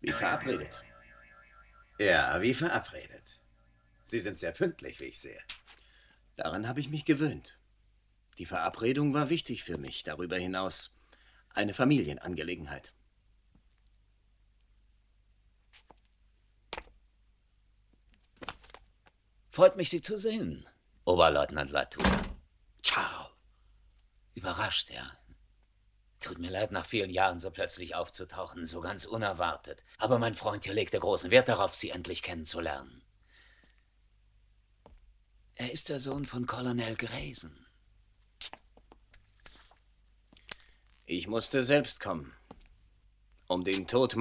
Wie verabredet. Ja, wie verabredet. Sie sind sehr pünktlich, wie ich sehe. Daran habe ich mich gewöhnt. Die Verabredung war wichtig für mich. Darüber hinaus eine Familienangelegenheit. Freut mich, Sie zu sehen, Oberleutnant Latour. Ciao. Überrascht, ja. Tut mir leid, nach vielen Jahren so plötzlich aufzutauchen, so ganz unerwartet. Aber mein Freund hier legte großen Wert darauf, Sie endlich kennenzulernen. Er ist der Sohn von Colonel Grayson. Ich musste selbst kommen, um den Tod